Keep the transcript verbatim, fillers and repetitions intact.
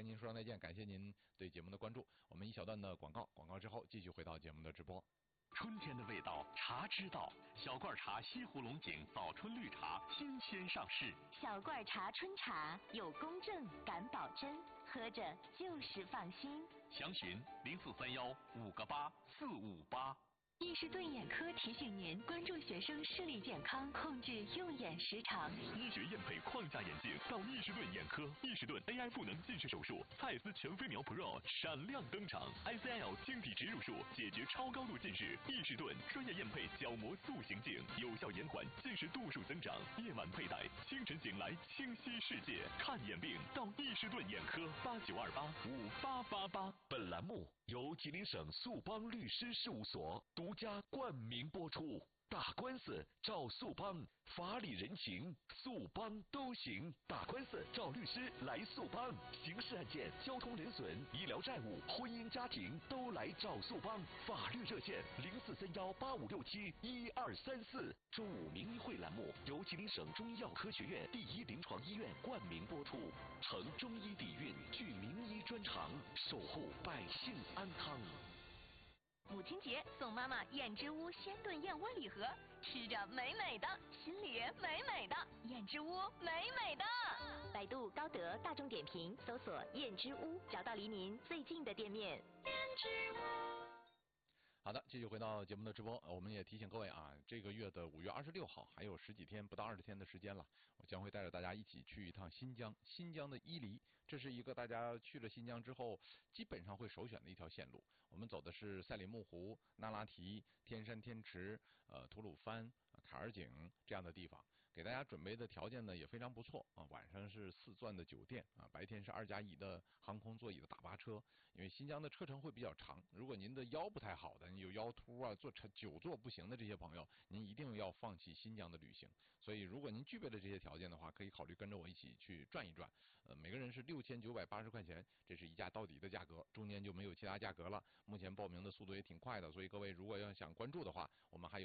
您说声再见，感谢您对节目的关注。我们一小段的广告，广告之后继续回到节目的直播。 春天的味道，茶之道。小罐茶西湖龙井早春绿茶新鲜上市。 小罐茶春茶有公正，敢保真，喝着就是放心。 详询零四三幺五个八四五八。 易士顿眼科提醒您关注学生视力健康，控制用眼时长。 医学验配框架眼镜到易士顿眼科，易士顿 A I 赋能近视手术，蔡司全飞秒 Pro 闪亮登场 ，I C L 晶体植入术解决超高度近视。易士顿专业验配角膜塑形镜，有效延缓近视度数增长。夜晚佩戴，清晨醒来清晰世界。看眼病到易士顿眼科，八九二八五八八八。 本栏目由吉林省速邦律师事务所独家冠名播出。打官司找速邦，法理人情速邦都行。打官司找律师来速邦，刑事案件、交通人损、医疗债务、婚姻家庭都来找速邦。法律热线零四三幺八五六七一二三四。中午名医会栏目由吉林省中医药科学院第一临床医院冠名播出，承中医底蕴，具名医专长，守护百姓安康。 母亲节送妈妈燕之屋鲜炖燕窝礼盒，吃着美美的，心里美美的，燕之屋美美的。百度、高德、大众点评搜索燕之屋，找到离您最近的店面。燕之屋。 好的，继续回到节目的直播，我们也提醒各位啊，这个月的五月二十六号还有十几天，不到二十天的时间了，我将会带着大家一起去一趟新疆。新疆的伊犁，这是一个大家去了新疆之后基本上会首选的一条线路。我们走的是赛里木湖、那拉提、天山天池、呃吐鲁番、坎儿井这样的地方，给大家准备的条件呢也非常不错啊。晚上是四钻的酒店啊，白天是二加一的航空座椅的大巴车，因为新疆的车程会比较长，如果您的腰不太好的，有腰突啊，坐车久坐不行的这些朋友，您一定要放弃新疆的旅行。所以，如果您具备了这些条件的话，可以考虑跟着我一起去转一转。呃，每个人是六千九百八十块钱，这是一价到底的价格，中间就没有其他价格了。目前报名的速度也挺快的，所以各位如果要想关注的话，我们还有。